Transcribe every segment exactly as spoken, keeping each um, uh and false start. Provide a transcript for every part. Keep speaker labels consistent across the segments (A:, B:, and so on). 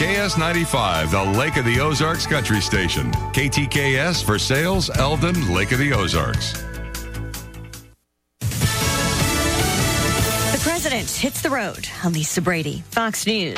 A: K S ninety-five, the Lake of the Ozarks Country Station. K T K S for Sales, Eldon, Lake of the Ozarks.
B: The president hits the road. Lisa Brady, Fox News.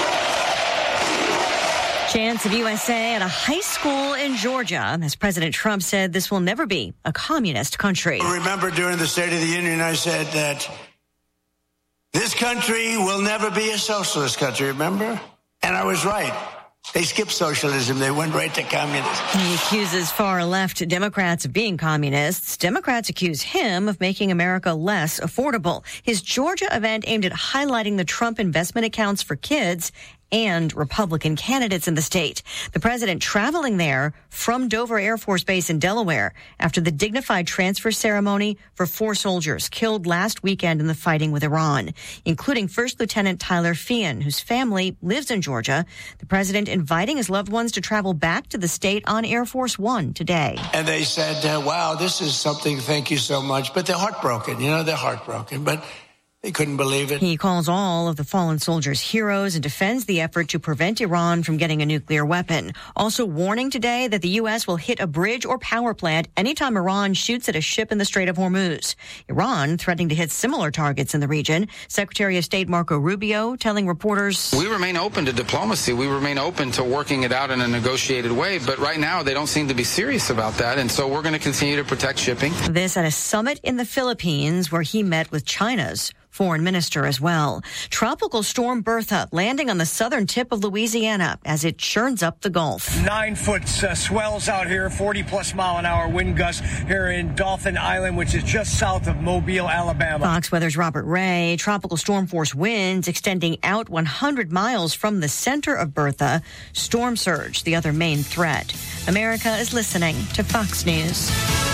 B: Chants of U S A at a high school in Georgia, as President Trump said this will never be a communist country.
C: Remember during the State of the Union, I said that this country will never be a socialist country, remember? And I was right. They skipped socialism. They went right to communism.
B: He accuses far-left Democrats of being communists. Democrats accuse him of making America less affordable. His Georgia event aimed at highlighting the Trump investment accounts for kids and Republican candidates in the state. The president traveling there from Dover Air Force Base in Delaware after the dignified transfer ceremony for four soldiers killed last weekend in the fighting with Iran, including First Lieutenant Tyler Feehan, whose family lives in Georgia. The president inviting his loved ones to travel back to the state on Air Force One today.
C: And they said, uh, wow, this is something, thank you so much. But they're heartbroken. You know, they're heartbroken. But they couldn't believe it.
B: He calls all of the fallen soldiers heroes and defends the effort to prevent Iran from getting a nuclear weapon. Also warning today that the U S will hit a bridge or power plant anytime Iran shoots at a ship in the Strait of Hormuz. Iran threatening to hit similar targets in the region. Secretary of State Marco Rubio telling reporters,
D: we remain open to diplomacy. We remain open to working it out in a negotiated way. But right now, they don't seem to be serious about that. And so we're going to continue to protect shipping.
B: This at a summit in the Philippines where he met with China's foreign minister as well. Tropical storm Bertha landing on the southern tip of Louisiana as it churns up the Gulf.
E: Nine foot uh, swells out here, forty plus mile an hour wind gusts here in Dauphin Island, which is just south of Mobile, Alabama.
B: Fox Weather's Robert Ray. Tropical storm force winds extending out one hundred miles from the center of Bertha. Storm surge, the other main threat. America is listening to Fox News.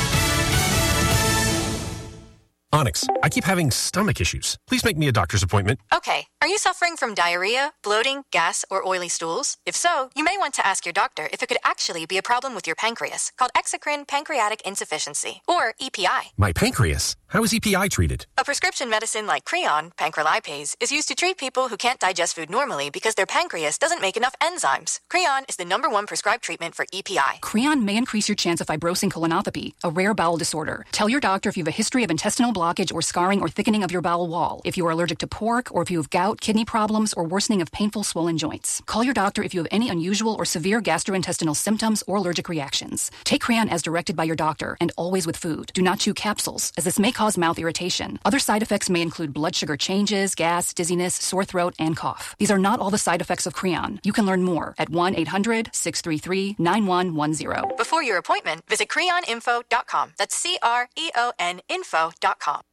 F: Onyx, I keep having stomach issues. Please make me a doctor's appointment.
G: Okay. Are you suffering from diarrhea, bloating, gas, or oily stools? If so, you may want to ask your doctor if it could actually be a problem with your pancreas, called exocrine pancreatic insufficiency, or E P I.
F: My pancreas? How is E P I treated?
G: A prescription medicine like Creon, pancrelipase, is used to treat people who can't digest food normally because their pancreas doesn't make enough enzymes. Creon is the number one prescribed treatment for E P I.
H: Creon may increase your chance of fibrosing colonopathy, a rare bowel disorder. Tell your doctor if you have a history of intestinal blockage or scarring or thickening of your bowel wall, if you are allergic to pork, or if you have gout, kidney problems, or worsening of painful swollen joints. Call your doctor if you have any unusual or severe gastrointestinal symptoms or allergic reactions. Take Creon as directed by your doctor, and always with food. Do not chew capsules, as this may cause mouth irritation. Other side effects may include blood sugar changes, gas, dizziness, sore throat, and cough. These are not all the side effects of Creon. You can learn more at one eight hundred six three three nine one one zero.
G: Before your appointment, visit creon info dot com. That's C R E O N info dot com.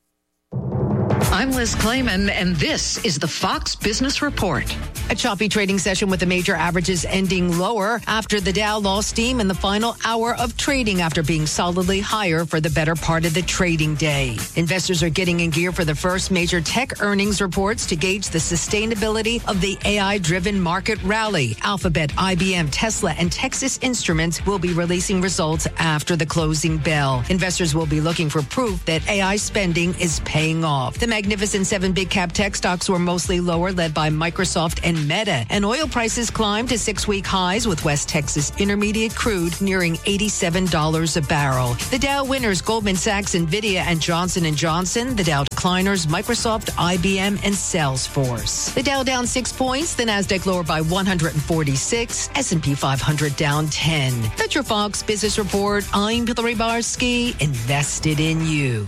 I: I'm Liz Clayman, and this is the Fox Business Report. A choppy trading session with the major averages ending lower after the Dow lost steam in the final hour of trading after being solidly higher for the better part of the trading day. Investors are getting in gear for the first major tech earnings reports to gauge the sustainability of the A I-driven market rally. Alphabet, I B M, Tesla, and Texas Instruments will be releasing results after the closing bell. Investors will be looking for proof that A I spending is paying off. The Magnificent Seven big cap tech stocks were mostly lower, led by Microsoft and Meta. And oil prices climbed to six-week highs, with West Texas Intermediate crude nearing eighty-seven dollars a barrel. The Dow winners, Goldman Sachs, Nvidia, and Johnson and Johnson. The Dow decliners, Microsoft, I B M, and Salesforce. The Dow down six points. The Nasdaq lower by one hundred forty-six. S and P five hundred down ten. That's your Fox Business Report. I'm Hillary Barsky, invested in you.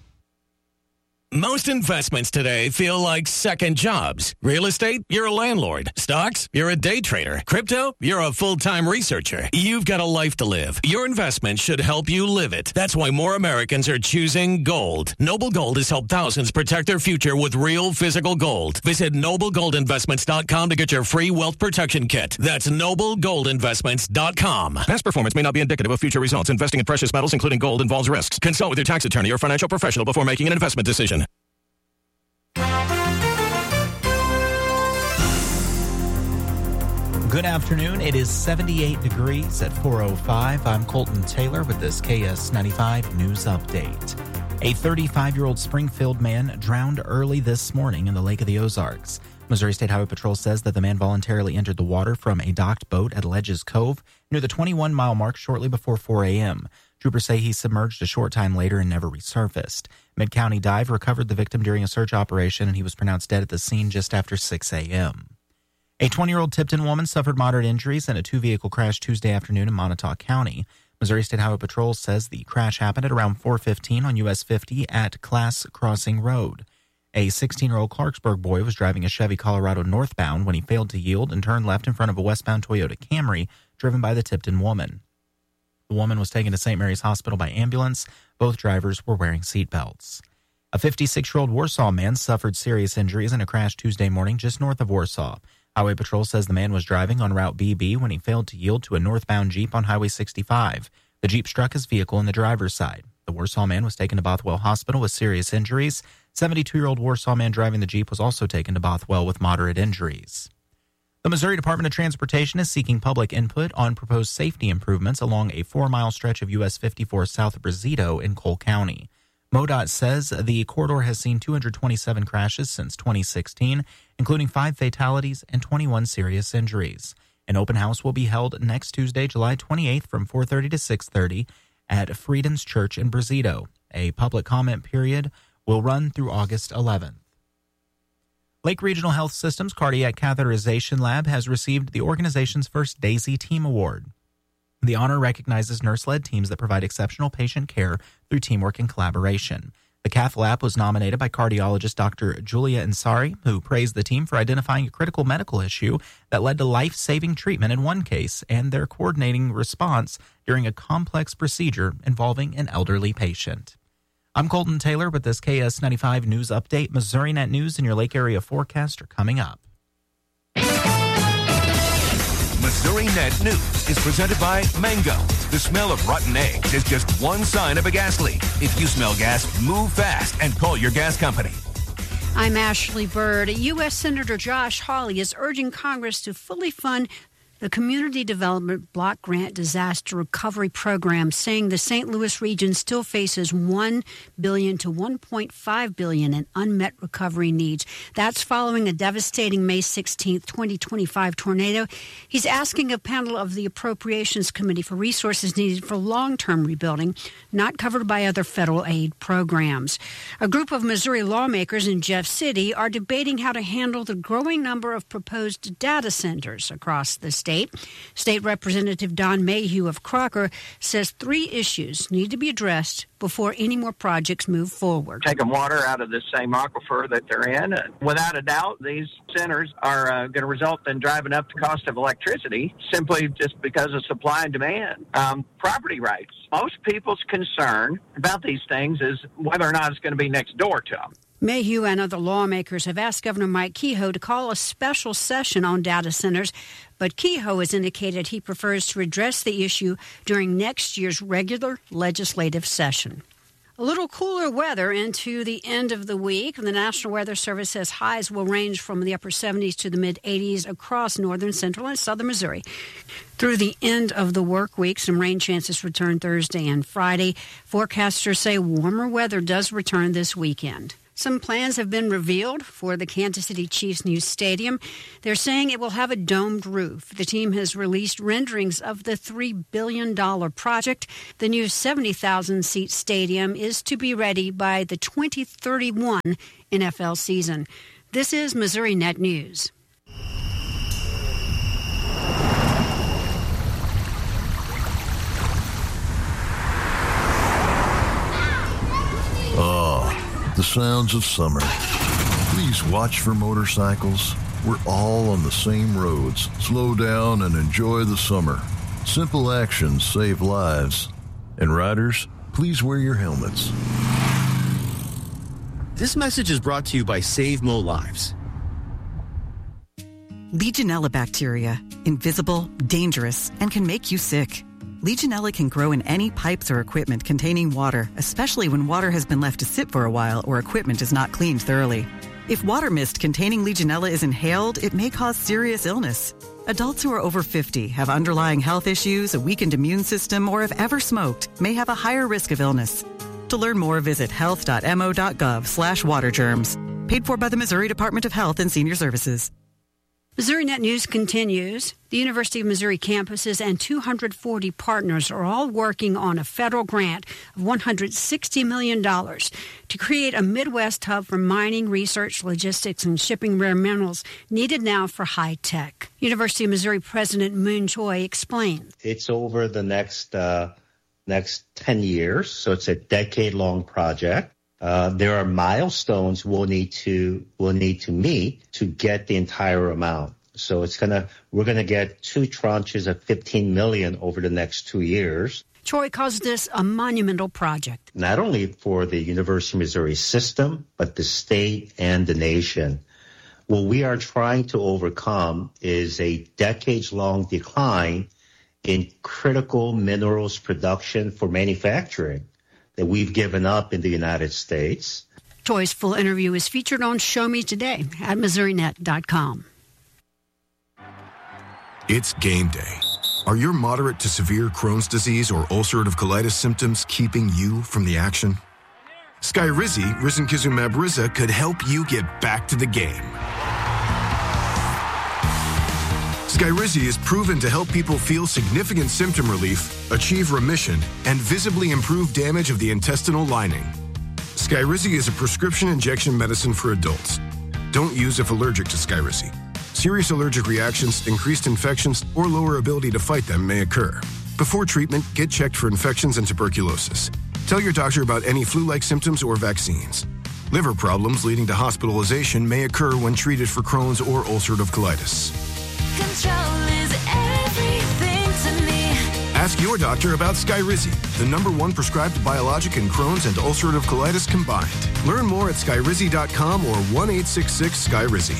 J: Most investments today feel like second jobs. Real estate, you're a landlord. Stocks, you're a day trader. Crypto, you're a full-time researcher. You've got a life to live. Your investment should help you live it. That's why more Americans are choosing gold. Noble Gold has helped thousands protect their future with real physical gold. Visit noble gold investments dot com to get your free wealth protection kit. That's noble gold investments dot com.
F: Past performance may not be indicative of future results. Investing in precious metals, including gold, involves risks. Consult with your tax attorney or financial professional before making an investment decision.
K: Good afternoon. It is seventy-eight degrees at four oh five. I'm Colton Taylor with this K S ninety-five News Update. A thirty-five-year-old Springfield man drowned early this morning in the Lake of the Ozarks. Missouri State Highway Patrol says that the man voluntarily entered the water from a docked boat at Ledges Cove near the twenty-one mile mark shortly before four a.m. Troopers say he submerged a short time later and never resurfaced. Mid-County Dive recovered the victim during a search operation, and he was pronounced dead at the scene just after six a.m. A twenty-year-old Tipton woman suffered moderate injuries in a two-vehicle crash Tuesday afternoon in Montauk County. Missouri State Highway Patrol says the crash happened at around four fifteen on U S fifty at Class Crossing Road. A sixteen-year-old Clarksburg boy was driving a Chevy Colorado northbound when he failed to yield and turned left in front of a westbound Toyota Camry driven by the Tipton woman. The woman was taken to Saint Mary's Hospital by ambulance. Both drivers were wearing seatbelts. A fifty-six-year-old Warsaw man suffered serious injuries in a crash Tuesday morning just north of Warsaw. Highway Patrol says the man was driving on Route B B when he failed to yield to a northbound Jeep on Highway sixty-five. The Jeep struck his vehicle in the driver's side. The Warsaw man was taken to Bothwell Hospital with serious injuries. seventy-two-year-old Warsaw man driving the Jeep was also taken to Bothwell with moderate injuries. The Missouri Department of Transportation is seeking public input on proposed safety improvements along a four-mile stretch of U S fifty-four south of Brazito in Cole County. MoDOT says the corridor has seen two hundred twenty-seven crashes since twenty sixteen, including five fatalities and twenty-one serious injuries. An open house will be held next Tuesday, July twenty-eighth from four thirty to six thirty at Freedom's Church in Brazito. A public comment period will run through August eleventh. Lake Regional Health System's Cardiac Catheterization Lab has received the organization's first DAISY Team Award. The honor recognizes nurse-led teams that provide exceptional patient care through teamwork and collaboration. The Cath Lab was nominated by cardiologist Doctor Julia Ansari, who praised the team for identifying a critical medical issue that led to life-saving treatment in one case and their coordinating response during a complex procedure involving an elderly patient. I'm Colton Taylor with this K S ninety-five News Update. Missouri Net News and your Lake Area forecast are coming up.
L: Missouri Net News is presented by Mango. The smell of rotten eggs is just one sign of a gas leak. If you smell gas, move fast and call your gas company.
M: I'm Ashley Bird. U S Senator Josh Hawley is urging Congress to fully fund the Community Development Block Grant Disaster Recovery Program, saying the Saint Louis region still faces one billion dollars to one point five billion dollars in unmet recovery needs. That's following a devastating May sixteenth, twenty twenty-five tornado. He's asking a panel of the Appropriations Committee for resources needed for long-term rebuilding, not covered by other federal aid programs. A group of Missouri lawmakers in Jeff City are debating how to handle the growing number of proposed data centers across the state. State Representative Don Mayhew of Crocker says three issues need to be addressed before any more projects move forward.
N: Taking water out of the same aquifer that they're in. And without a doubt, these centers are uh, going to result in driving up the cost of electricity simply just because of supply and demand. Um, property rights. Most people's concern about these things is whether or not it's going to be next door to them.
M: Mayhew and other lawmakers have asked Governor Mike Kehoe to call a special session on data centers, but Kehoe has indicated he prefers to address the issue during next year's regular legislative session. A little cooler weather into the end of the week. The National Weather Service says highs will range from the upper seventies to the mid-eighties across northern, central, and southern Missouri. Through the end of the work week, some rain chances return Thursday and Friday. Forecasters say warmer weather does return this weekend. Some plans have been revealed for the Kansas City Chiefs' new stadium. They're saying it will have a domed roof. The team has released renderings of the three billion dollars project. The new seventy thousand seat stadium is to be ready by the twenty thirty-one N F L season. This is Missouri Net News.
O: Oh, the sounds of summer. Please watch for motorcycles. We're all on the same roads. Slow down and enjoy the summer. Simple actions save lives. And riders, please wear your helmets.
P: This message is brought to you by Save Mo Lives.
Q: Legionella bacteria. Invisible, dangerous, and can make you sick. Legionella can grow in any pipes or equipment containing water, especially when water has been left to sit for a while or equipment is not cleaned thoroughly. If water mist containing Legionella is inhaled, it may cause serious illness. Adults who are over fifty, have underlying health issues, a weakened immune system, or have ever smoked may have a higher risk of illness. To learn more, visit health dot mo dot gov slash water germs. Paid for by the Missouri Department of Health and Senior Services.
M: Missouri Net News continues. The University of Missouri campuses and two hundred forty partners are all working on a federal grant of one hundred sixty million dollars to create a Midwest hub for mining, research, logistics, and shipping rare minerals needed now for high tech. University of Missouri President Moon Choi explains.
R: It's over the next uh, next ten years, so it's a decade-long project. Uh, there are milestones we'll need to we'll need to meet to get the entire amount. So it's gonna we're gonna get two tranches of fifteen million over the next two years.
M: Choi calls this a monumental project.
R: Not only for the University of Missouri system, but the state and the nation. What we are trying to overcome is a decades-long decline in critical minerals production for manufacturing that we've given up in the United States.
M: Choi's full interview is featured on Show Me Today at Missouri Net dot com.
S: It's game day. Are your moderate to severe Crohn's disease or ulcerative colitis symptoms keeping you from the action? Skyrizi, risankizumab Riza, could help you get back to the game. Skyrizi is proven to help people feel significant symptom relief, achieve remission, and visibly improve damage of the intestinal lining. Skyrizi is a prescription injection medicine for adults. Don't use if allergic to Skyrizi. Serious allergic reactions, increased infections, or lower ability to fight them may occur. Before treatment, get checked for infections and tuberculosis. Tell your doctor about any flu-like symptoms or vaccines. Liver problems leading to hospitalization may occur when treated for Crohn's or ulcerative colitis.
T: Control is everything to me.
S: Ask your doctor about Skyrizi, the number one prescribed biologic in Crohn's and ulcerative colitis combined. Learn more at skyrizi dot com or one eight six six Skyrizi.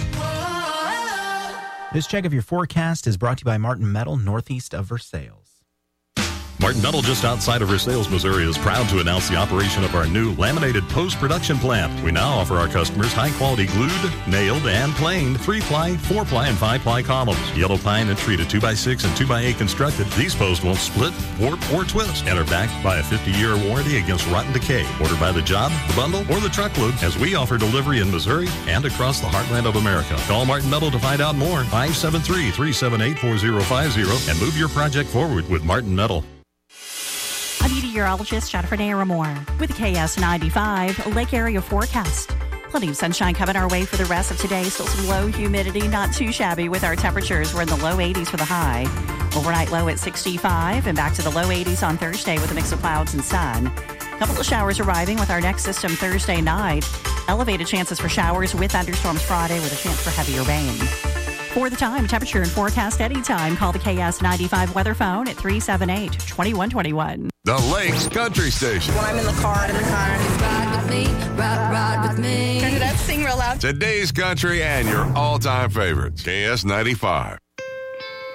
K: This check of your forecast is brought to you by Martin Metal, northeast of Versailles.
U: Martin Metal, just outside of Versailles, Missouri, is proud to announce the operation of our new laminated post-production plant. We now offer our customers high-quality glued, nailed, and planed three-ply, four-ply, and five-ply columns. Yellow pine and treated two by six and two by eight constructed. These posts won't split, warp, or twist and are backed by a fifty-year warranty against rotten decay. Order by the job, the bundle, or the truckload, as we offer delivery in Missouri and across the heartland of America. Call Martin Metal to find out more. five seven three, three seven eight, four zero five zero and move your project forward with Martin Metal.
V: I'm meteorologist Jennifer Naramore with the K S ninety-five Lake Area Forecast. Plenty of sunshine coming our way for the rest of today. Still some low humidity, not too shabby with our temperatures. We're in the low eighties for the high. Overnight low at sixty-five and back to the low eighties on Thursday with a mix of clouds and sun. A couple of showers arriving with our next system Thursday night. Elevated chances for showers with thunderstorms Friday with a chance for heavier rain. For the time, temperature and forecast anytime, call the K S ninety-five weather phone at three seven eight, two one two one.
A: The Lakes Country Station.
W: When I'm in the car, in the car. Ride with me, ride, ride with me. Turn it up, sing real loud.
A: Today's country and your all-time favorites. K S ninety-five.